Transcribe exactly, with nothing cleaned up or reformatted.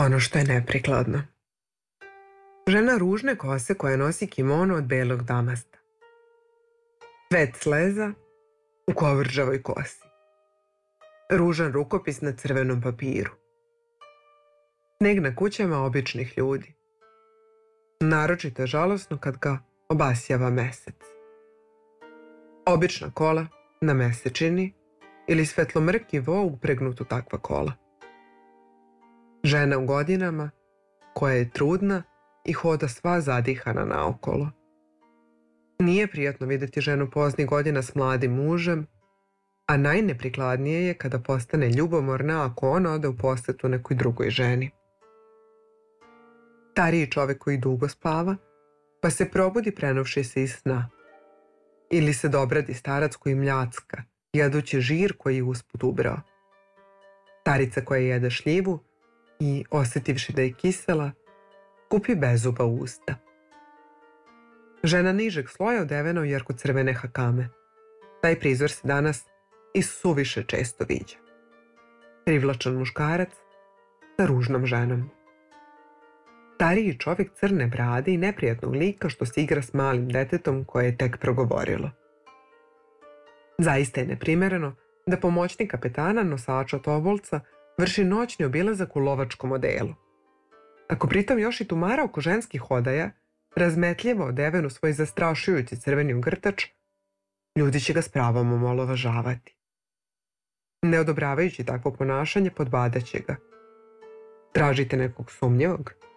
ono što je neprikladno. Žena ružne kose koja nosi kimono od belog damasta. Cvet sleza u kovrđavoj kosi. Ružan rukopis na crvenom papiru. Sneg na kućama običnih ljudi. Naročito je žalosno kad ga obasjava mesec. Obična kola na mesečini ili svetlomrki vo upregnut u takva kola. Žena u godinama koja je trudna i hoda sva zadihana naokolo. Nije prijatno vidjeti ženu poznih godina s mladim mužem, a najneprikladnije je kada postane ljubomorna ako ona ode u posetu nekoj drugoj ženi. Stariji čovek koji dugo spava, pa se probudi prenovši se iz sna. Ili se dobradi starac koji mljacka, jedući žir koji je usput ubrao. Starica koja jede šljivu i, osjetivši da je kisela, kupi bezuba usta. Žena nižeg sloja odevena u jarko-crvene hakame. Taj prizor se danas i suviše često viđa. Privlačan muškarac sa ružnom ženom. Stariji čovjek crne brade i neprijatnog lika što se igra s malim detetom koje je tek progovorilo. Zaista je neprimereno da pomoćnik kapetana, nosača tobolca, vrši noćni obilazak u lovačkom odelu. Ako pritom još i tumara oko ženskih odaja, razmetljivo odeven u svoj zastrašujući crveni ugrtač, ljudi će ga s pravom omalovažavati. Ne odobravajući takvo ponašanje, podbadaće ga. Tražite nekog sumnjivog?